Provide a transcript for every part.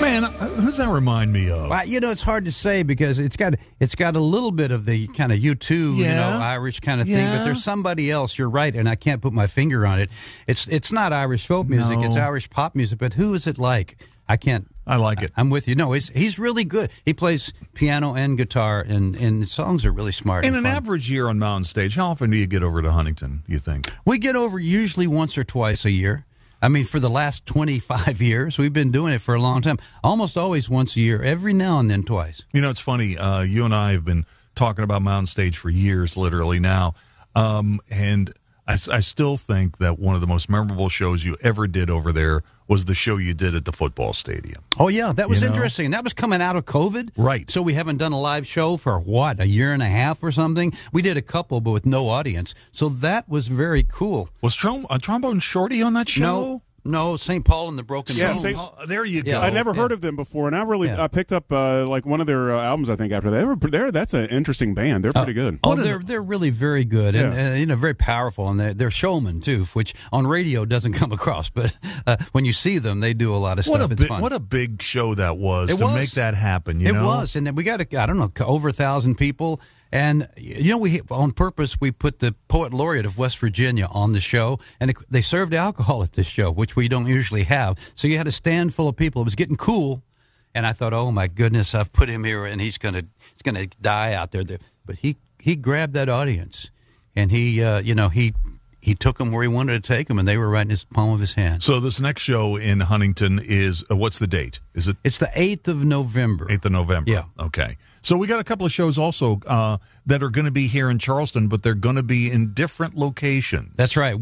Man, who's that remind me of? Well, it's hard to say because it's got a little bit of the kind of U2, Irish kind of thing. But there's somebody else. You're right, and I can't put my finger on it. It's not Irish folk music. No. It's Irish pop music. But who is it like? I can't. I like it. I'm with you. No, he's really good. He plays piano and guitar, and the songs are really smart. In and an fun. average year on Mountain Stage, how often do you get over to Huntington, you think? We get over usually once or twice a year. I mean, for the last 25 years, we've been doing it for a long time. Almost always once a year, every now and then twice. It's funny. You and I have been talking about Mountain Stage for years, literally now. And I still think that one of the most memorable shows you ever did over there was the show you did at the football stadium. Oh, yeah, that was interesting. That was coming out of COVID. Right. So we haven't done a live show for, a year and a half or something? We did a couple, but with no audience. So that was very cool. Was Trombone Shorty on that show? No, St. Paul and the Broken Bones. There you go. I never heard of them before, and I picked up one of their albums. I think after that, that's an interesting band. They're pretty good. They're really very good and very powerful, and they're showmen too, which on radio doesn't come across. But when you see them, they do a lot of stuff. It's fun. What a big show that was to make that happen. It was, and then we got over 1,000 people. And, we on purpose, we put the poet laureate of West Virginia on the show, and they served alcohol at this show, which we don't usually have. So you had a stand full of people. It was getting cool, and I thought, oh, my goodness, I've put him here, and he's gonna die out there. But he grabbed that audience, and he took them where he wanted to take them, and they were right in the palm of his hand. So this next show in Huntington is, what's the date? Is it? It's the 8th of November. 8th of November. Yeah. Okay. So we got a couple of shows also that are going to be here in Charleston, but they're going to be in different locations. That's right.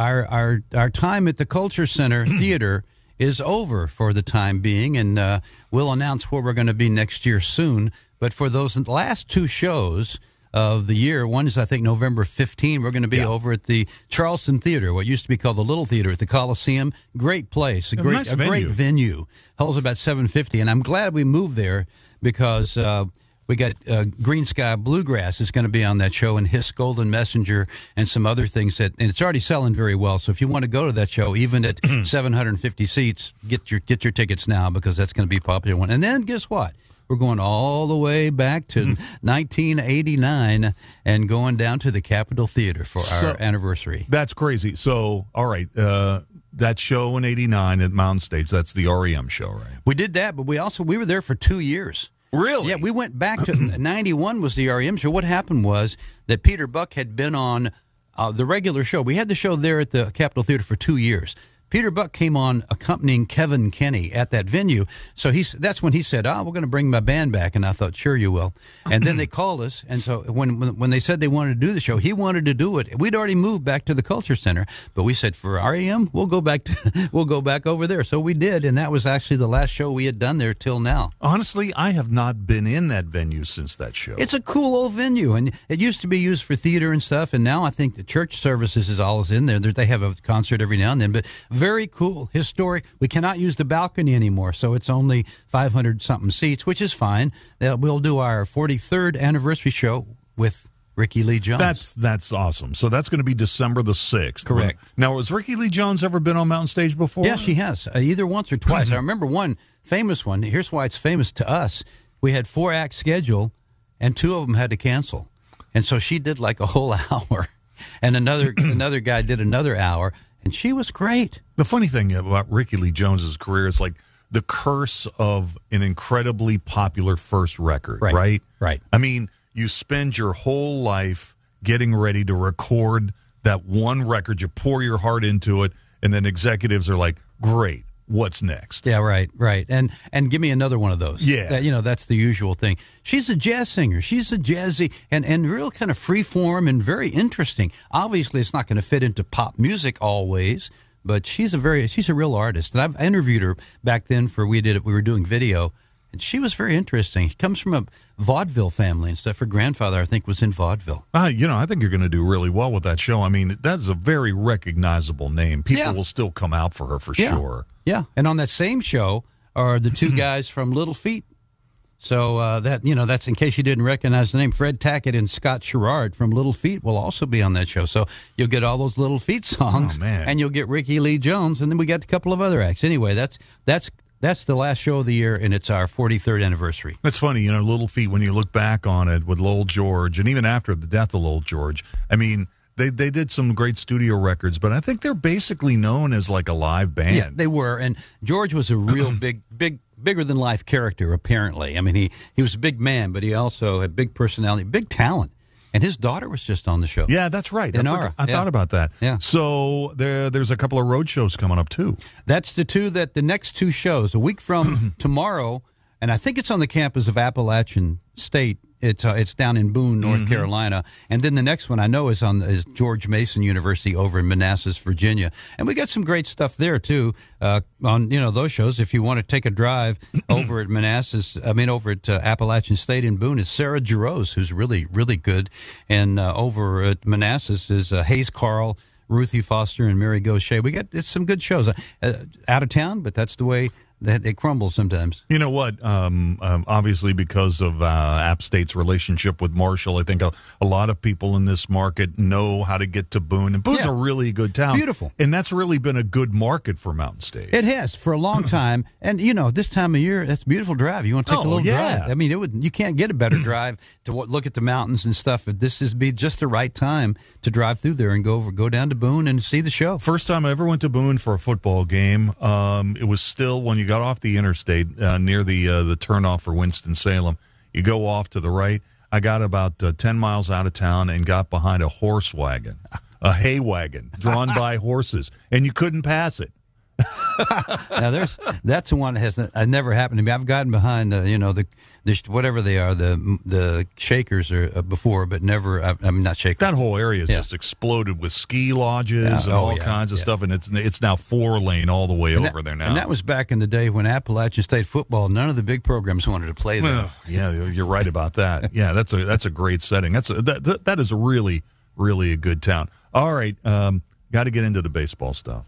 Our time at the Culture Center Theater is over for the time being, and we'll announce where we're going to be next year soon. But for those last two shows of the year, one is, I think, November 15. We're going to be over at the Charleston Theater, what used to be called the Little Theater at the Coliseum. Great place, a great venue. Holds about 750, and I'm glad we moved there because we got Green Sky Bluegrass is going to be on that show, and Hiss Golden Messenger and some other things and it's already selling very well. So if you want to go to that show, even at 750 seats, get your tickets now because that's going to be a popular one. And then guess what? We're going all the way back to 1989 and going down to the Capitol Theater for our anniversary. That's crazy. So, all right, that show in 89 at Mountain Stage, that's the REM show, right? We did that, but we were there for 2 years. Really? Yeah, we went back to 91 was the REM show. What happened was that Peter Buck had been on the regular show. We had the show there at the Capitol Theater for 2 years. Peter Buck came on accompanying Kevin Kenny at that venue. So that's when he said, we're going to bring my band back. And I thought, sure you will. And then they called us. And so when they said they wanted to do the show, he wanted to do it. We'd already moved back to the Culture Center. But we said, for REM, we'll go back over there. So we did. And that was actually the last show we had done there till now. Honestly, I have not been in that venue since that show. It's a cool old venue. And it used to be used for theater and stuff. And now I think the church services is always in there. They have a concert every now and then. But very cool, historic. We cannot use the balcony anymore, so it's only 500-something seats, which is fine. We'll do our 43rd anniversary show with Ricky Lee Jones. That's awesome. So that's going to be December the 6th. Correct. Now, has Ricky Lee Jones ever been on Mountain Stage before? Yeah, she has, either once or twice. I remember one famous one. Here's why it's famous to us. We had 4-act schedule, and 2 of them had to cancel. And so she did like a whole hour, and another guy did another hour. And she was great. The funny thing about Ricky Lee Jones's career is like the curse of an incredibly popular first record, right? Right. I mean, you spend your whole life getting ready to record that one record. You pour your heart into it, and then executives are like, great, what's next? Yeah, right. And give me another one of those. Yeah. That's the usual thing. She's a jazz singer. She's a jazzy and real kind of free form and very interesting. Obviously, it's not going to fit into pop music always, but she's a real artist. And I've interviewed her back then we were doing video, and she was very interesting. She comes from a vaudeville family and stuff. Her grandfather, I think, was in vaudeville. I think you're going to do really well with that show. I mean, that's a very recognizable name. People will still come out for her for sure. Yeah, and on that same show are the 2 guys from Little Feat. So that's in case you didn't recognize the name. Fred Tackett and Scott Sherrard from Little Feat will also be on that show. So you'll get all those Little Feat songs, and you'll get Ricky Lee Jones, and then we got a couple of other acts. Anyway, that's That's the last show of the year, and it's our 43rd anniversary. It's funny, Little Feat, when you look back on it with Lowell George, and even after the death of Lowell George, I mean, they did some great studio records, but I think they're basically known as like a live band. Yeah, they were, and George was a real bigger-than-life character, apparently. I mean, he was a big man, but he also had big personality, big talent. And his daughter was just on the show. Yeah, that's right. I thought about that. Yeah. So there's a couple of road shows coming up, too. That's the next two shows. A week from tomorrow, and I think it's on the campus of Appalachian State. It's down in Boone, North Carolina. And then the next one I know is George Mason University over in Manassas, Virginia. And we got some great stuff there, too, on those shows. If you want to take a drive over at over at Appalachian State in Boone, is Sarah Jarosz, who's really, really good. And over at Manassas is Hayes Carl, Ruthie Foster, and Mary Gaucher. It's some good shows. Out of town, but that's the way that it crumbles sometimes. You know what? Obviously, because of App State's relationship with Marshall, I think a lot of people in this market know how to get to Boone. And Boone's a really good town. Beautiful. And that's really been a good market for Mountain State. It has for a long time. And, this time of year, that's a beautiful drive. You want to take a little drive. I mean, you can't get a better drive to look at the mountains and stuff. This is be just the right time to drive through there and go down to Boone and see the show. First time I ever went to Boone for a football game, it was still when you got off the interstate near the turnoff for Winston-Salem. You go off to the right. I got about 10 miles out of town and got behind a horse wagon, a hay wagon drawn by horses, and you couldn't pass it. Now that's the one that has never happened to me. I've gotten behind the whatever they are, the shakers before, but never. I'm not shakers. That whole area is just exploded with ski lodges and all kinds of stuff, and it's now 4-lane all the way over there now. And that was back in the day when Appalachian State football, none of the big programs wanted to play there. Yeah, you're right about that. Yeah, that's a great setting. That is a really, really a good town. All right, got to get into the baseball stuff.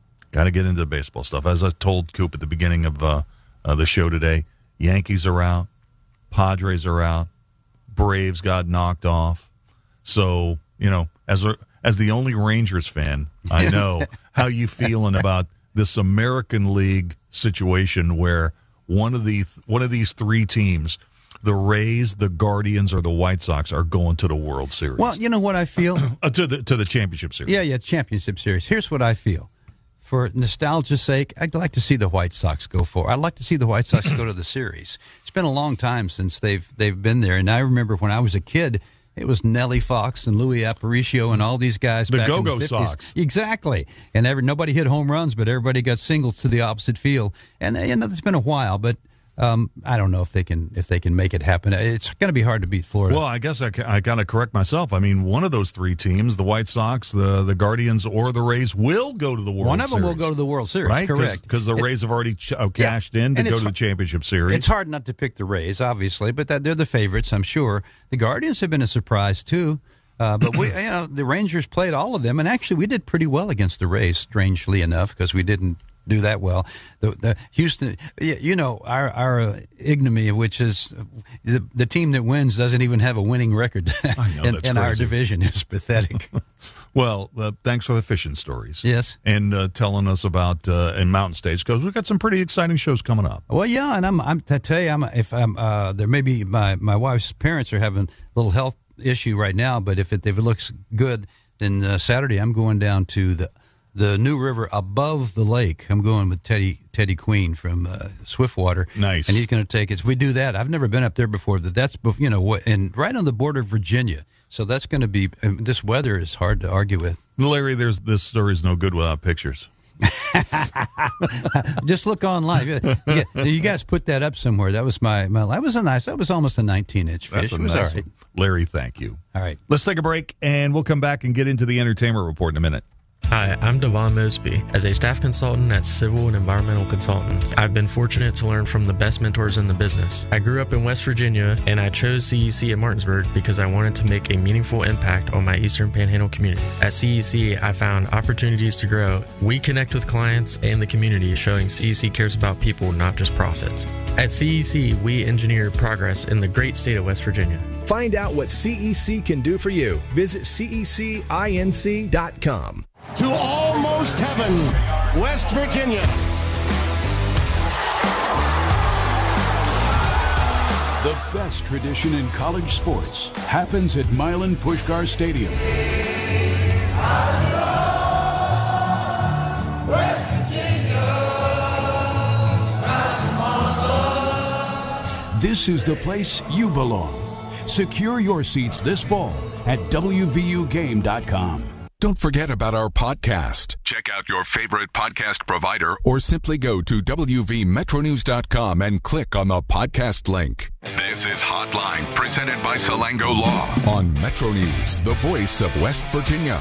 As I told Coop at the beginning of the show today, Yankees are out, Padres are out, Braves got knocked off. So, as the only Rangers fan, I know how you feeling about this American League situation where one of these three teams, the Rays, the Guardians, or the White Sox, are going to the World Series. Well, you know what I feel? to the championship series. Yeah, championship series. Here's what I feel. For nostalgia's sake, I'd like to see the White Sox go for. I'd like to see the White Sox go to the series. It's been a long time since they've been there, and I remember when I was a kid, it was Nellie Fox and Louis Aparicio and all these guys. The back Go-Go in the 50s. Sox, exactly. And nobody hit home runs, but everybody got singles to the opposite field. And it's been a while, but I don't know if they can make it happen. It's going to be hard to beat Florida. Well, I guess I kind of correct myself. I mean, one of those three teams, the White Sox, the Guardians, or the Rays, will go to the World Series. One of them will go to the World Series, right? Correct. Because the Rays have already cashed in to go to the championship series. It's hard not to pick the Rays, obviously, but they're the favorites, I'm sure. The Guardians have been a surprise, too. But the Rangers played all of them, and actually we did pretty well against the Rays, strangely enough, because we didn't do that well. The Houston, our ignominy, which is the team that wins doesn't even have a winning record. I know, that's and our crazy. division is pathetic. Well, thanks for the fishing stories. Yes. And telling us about in Mountain States, because we've got some pretty exciting shows coming up. Well, yeah, and I tell you, there may be my wife's parents are having a little health issue right now, but if it looks good, then Saturday I'm going down to the New River above the lake. I'm going with Teddy Queen from Swiftwater. Nice. And he's going to take us. If we do that, I've never been up there before, but that's, and right on the border of Virginia. So that's going to be, this weather is hard to argue with. Larry, this story is no good without pictures. Just look online. You guys put that up somewhere. That was that was almost a 19-inch fish. It was all right. Larry, thank you. All right. Let's take a break, and we'll come back and get into the entertainment report in a minute. Hi, I'm Devon Mosby. As a staff consultant at Civil and Environmental Consultants, I've been fortunate to learn from the best mentors in the business. I grew up in West Virginia, and I chose CEC at Martinsburg because I wanted to make a meaningful impact on my Eastern Panhandle community. At CEC, I found opportunities to grow. We connect with clients and the community, showing CEC cares about people, not just profits. At CEC, we engineer progress in the great state of West Virginia. Find out what CEC can do for you. Visit CECinc.com. To almost heaven, West Virginia. tradition in college sports happens at Milan Puskar Stadium. This is the place you belong. Secure your seats this fall at WVUGame.com. Don't forget about our podcast. Check out your favorite podcast provider or simply go to WVMetroNews.com and click on the podcast link. This is Hotline, presented by Salango Law on Metro News, the voice of West Virginia.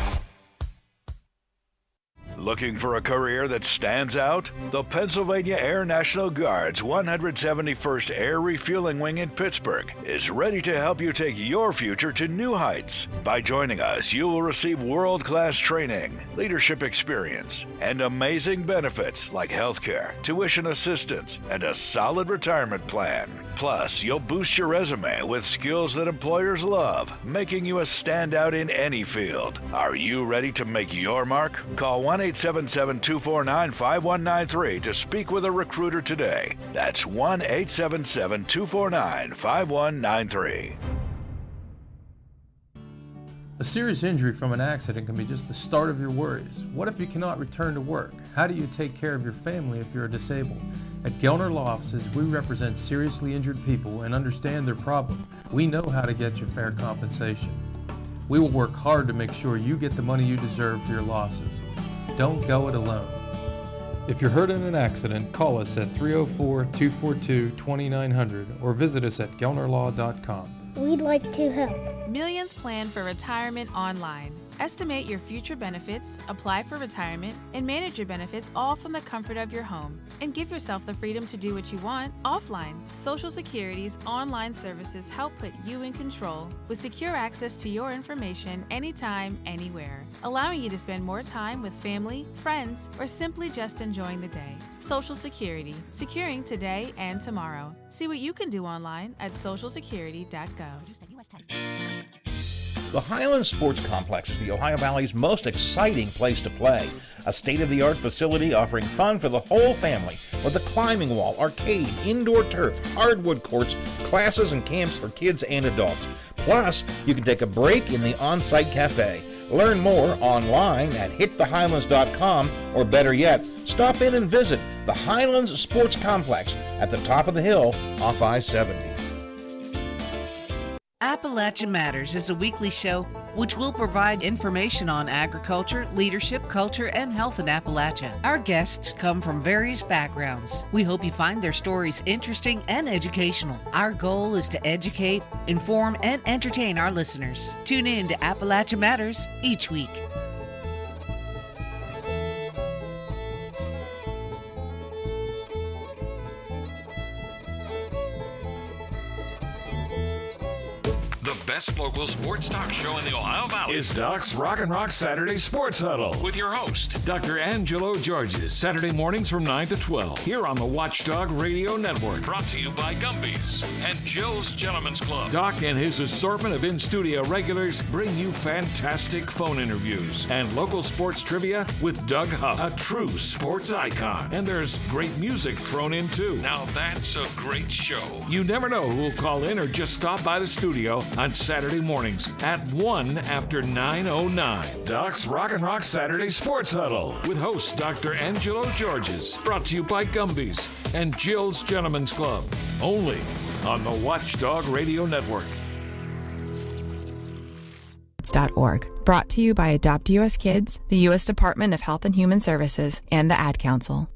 Looking for a career that stands out? The Pennsylvania Air National Guard's 171st Air Refueling Wing in Pittsburgh is ready to help you take your future to new heights. By joining us, you will receive world-class training, leadership experience, and amazing benefits like healthcare, tuition assistance, and a solid retirement plan. Plus, you'll boost your resume with skills that employers love, making you a standout in any field. Are you ready to make your mark? Call 1-877-249-5193 to speak with a recruiter today. That's 1-877-249-5193. A serious injury from an accident can be just the start of your worries. What if you cannot return to work? How do you take care of your family if you're disabled? At Gelner Law Offices, we represent seriously injured people and understand their problem. We know how to get you fair compensation. We will work hard to make sure you get the money you deserve for your losses. Don't go it alone. If you're hurt in an accident, call us at 304-242-2900 or visit us at gelnerlaw.com. We'd like to help. Millions plan for retirement online. Estimate your future benefits, apply for retirement, and manage your benefits all from the comfort of your home. And give yourself the freedom to do what you want offline. Social Security's online services help put you in control with secure access to your information anytime, anywhere, allowing you to spend more time with family, friends, or simply just enjoying the day. Social Security, securing today and tomorrow. See what you can do online at socialsecurity.gov. The Highlands Sports Complex is the Ohio Valley's most exciting place to play. A state-of-the-art facility offering fun for the whole family with a climbing wall, arcade, indoor turf, hardwood courts, classes and camps for kids and adults. Plus, you can take a break in the on-site cafe. Learn more online at hitthehighlands.com, or better yet, stop in and visit the Highlands Sports Complex at the top of the hill off I-70. Appalachia Matters is a weekly show which will provide information on agriculture, leadership, culture, and health in Appalachia. Our guests come from various backgrounds. We hope you find their stories interesting and educational. Our goal is to educate, inform, and entertain our listeners. Tune in to Appalachia Matters each week. Best local sports talk show in the Ohio Valley is Doc's Rockin' Rock Saturday Sports Huddle with your host, Dr. Angelo Georges, Saturday mornings from 9 to 12 here on the Watchdog Radio Network. Brought to you by Gumby's and Jill's Gentlemen's Club. Doc and his assortment of in-studio regulars bring you fantastic phone interviews and local sports trivia with Doug Huff, a true sports icon. And there's great music thrown in too. Now that's a great show. You never know who will call in or just stop by the studio on Saturday mornings at 1 after 9:09. Doc's Rockin' Rock Saturday Sports Huddle with host Dr. Angelo Georges. Brought to you by Gumby's and Jill's Gentlemen's Club. Only on the Watchdog Radio Network. .org. Brought to you by Adopt U.S. Kids, the U.S. Department of Health and Human Services, and the Ad Council.